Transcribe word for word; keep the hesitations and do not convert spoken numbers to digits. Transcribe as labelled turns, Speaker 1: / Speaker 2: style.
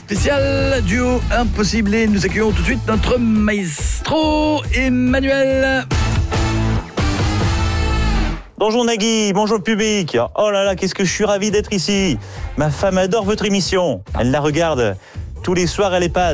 Speaker 1: spécial duo impossible et nous accueillons tout de suite notre maestro Emmanuel.
Speaker 2: Bonjour Nagui, bonjour le public. Oh là là, qu'est-ce que je suis ravi d'être ici. Ma femme adore votre émission. Elle la regarde tous les soirs à l'EHPAD.